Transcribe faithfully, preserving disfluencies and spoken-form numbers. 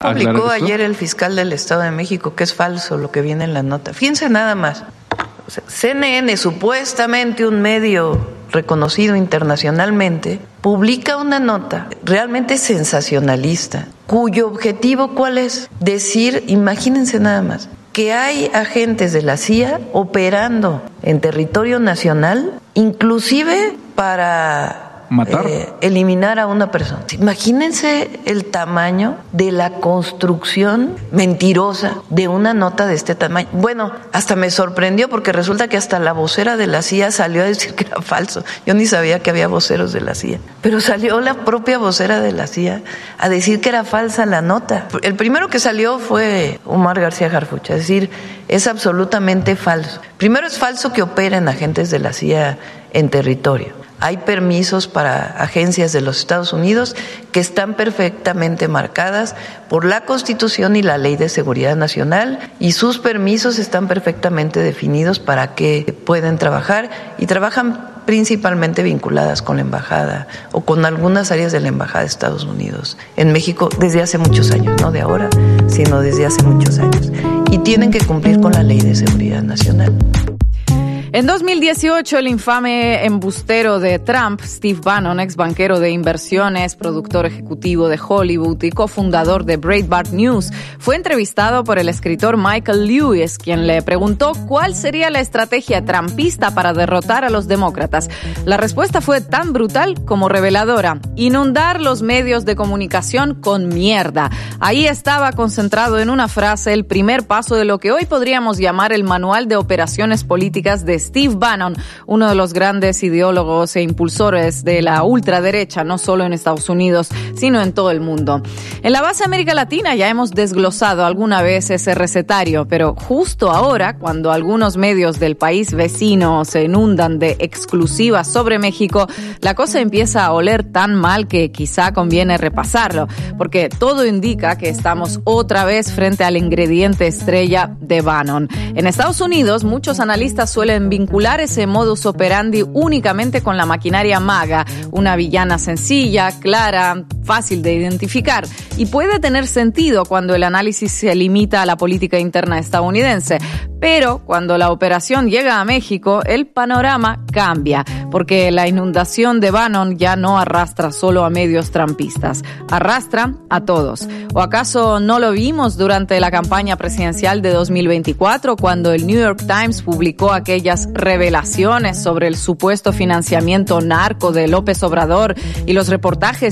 publicó ayer el fiscal del Estado de México que es falso lo que viene en la nota. Fíjense nada más. O sea, C N N, supuestamente un medio reconocido internacionalmente, publica una nota realmente sensacionalista, cuyo objetivo, ¿cuál es? Decir, imagínense nada más, que hay agentes de la C I A operando en territorio nacional, inclusive para matar, eh, eliminar a una persona. Imagínense el tamaño de la construcción mentirosa de una nota de este tamaño. Bueno, hasta me sorprendió porque resulta que hasta la vocera de la C I A salió a decir que era falso. Yo ni sabía que había voceros de la C I A, pero salió la propia vocera de la C I A a decir que era falsa la nota. El primero que salió fue Omar García Harfuch, es decir, es absolutamente falso. Primero, es falso que operen agentes de la C I A en territorio. Hay permisos para agencias de los Estados Unidos que están perfectamente marcadas por la Constitución y la Ley de Seguridad Nacional, y sus permisos están perfectamente definidos para que pueden trabajar, y trabajan principalmente vinculadas con la embajada o con algunas áreas de la embajada de Estados Unidos en México desde hace muchos años, no de ahora, sino desde hace muchos años, y tienen que cumplir con la Ley de Seguridad Nacional. En dos mil dieciocho, el infame embustero de Trump, Steve Bannon, ex banquero de inversiones, productor ejecutivo de Hollywood y cofundador de Breitbart News, fue entrevistado por el escritor Michael Lewis, quien le preguntó cuál sería la estrategia trumpista para derrotar a los demócratas. La respuesta fue tan brutal como reveladora: inundar los medios de comunicación con mierda. Ahí estaba concentrado en una frase el primer paso de lo que hoy podríamos llamar el manual de operaciones políticas de Steve Bannon, uno de los grandes ideólogos e impulsores de la ultraderecha, no solo en Estados Unidos, sino en todo el mundo. En la base América Latina ya hemos desglosado alguna vez ese recetario, pero justo ahora, cuando algunos medios del país vecino se inundan de exclusivas sobre México, la cosa empieza a oler tan mal que quizá conviene repasarlo, porque todo indica que estamos otra vez frente al ingrediente estrella de Bannon. En Estados Unidos, muchos analistas suelen vincular ese modus operandi únicamente con la maquinaria MAGA, una villana sencilla, clara, fácil de identificar, y puede tener sentido cuando el análisis se limita a la política interna estadounidense. Pero cuando la operación llega a México, el panorama cambia, porque la inundación de Bannon ya no arrastra solo a medios trumpistas, arrastra a todos. ¿O acaso no lo vimos durante la campaña presidencial de dos mil veinticuatro, cuando el New York Times publicó aquellas revelaciones sobre el supuesto financiamiento narco de López Obrador y los reportajes